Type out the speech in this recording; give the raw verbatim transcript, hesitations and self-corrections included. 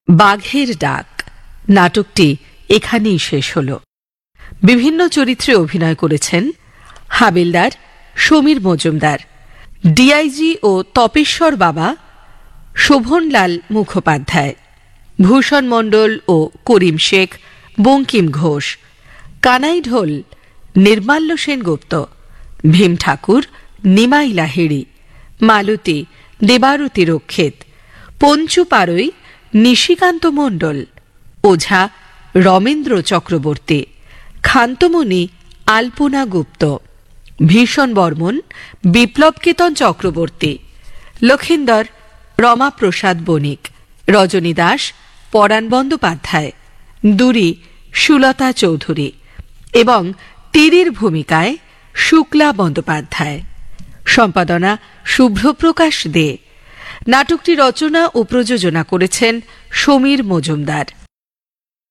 বাঘের ডাক নাটকটি এখানেই শেষ হল। বিভিন্ন চরিত্রে অভিনয় করেছেন হাবিলদার সমীর মজুমদার, ডিআইজি ও তপেশ্বর বাবা শোভনলাল মুখোপাধ্যায়, ভূষণ মণ্ডল ও করিম শেখ বঙ্কিম ঘোষ, কানাই ঢোল নির্মাল্য সেনগুপ্ত, ভীম ঠাকুর নিমাই লাহিড়ী, মালতী দেবারতী রক্ষিত, পঞ্চু পাড়ই নিশিকান্ত মণ্ডল, ওঝা রমেন্দ্র চক্রবর্তী, খান্তমণি আলপনা গুপ্ত, ভীষণ বর্মন বিপ্লবকেতন চক্রবর্তী, লক্ষিন্দর রমাপ্রসাদ বণিক, রজনী দাস পরাণ বন্দ্যোপাধ্যায়, দুরি সুলতা চৌধুরী এবং তীরের ভূমিকায় শুক্লা বন্দ্যোপাধ্যায়। সম্পাদনা শুভ্রপ্রকাশ দে। নাটকটি রচনা ও প্রযোজনা করেছেন সমীর মজুমদার।